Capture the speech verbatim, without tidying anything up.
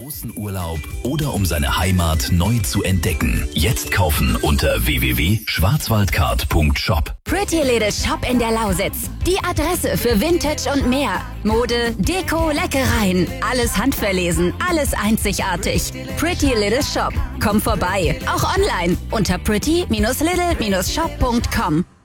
großen Urlaub oder um seine Heimat neu zu entdecken. Jetzt kaufen unter w w w punkt schwarzwaldcard punkt shop. Pretty Little Shop in der Lausitz. Die Adresse für Vintage und mehr. Mode, Deko, Leckereien. Alles handverlesen, alles einzigartig. Pretty Little Shop. Komm vorbei. Auch online unter pretty Bindestrich little Bindestrich shop punkt com.